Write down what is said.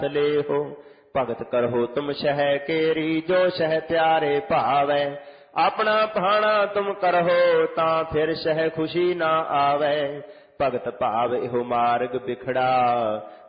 लेहो। भगत करहो तुम शह केरी, जो शह प्यारे भावै। अपना भाना तुम करहो, तां फिर शह खुशी ना आवै। भगत भाव एहो मार्ग बिखड़ा,